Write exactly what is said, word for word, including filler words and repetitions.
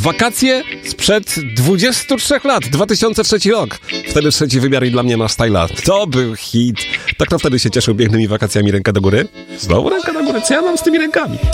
Wakacje sprzed dwudziestu trzech lat, dwa tysiące trzeci rok. Wtedy trzeci wymiar i dla mnie masz styla. To był hit. Tak to wtedy się cieszył pięknymi wakacjami. Ręka do góry. Znowu ręka do góry. Co ja mam z tymi rękami?